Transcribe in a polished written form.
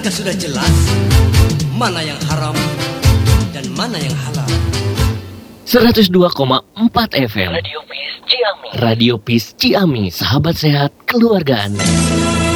Bukankah sudah jelas mana yang haram dan mana yang halal? 102,4 FM Radio Peace Ciami. Radio Peace Ciami, sahabat sehat keluarga Anda.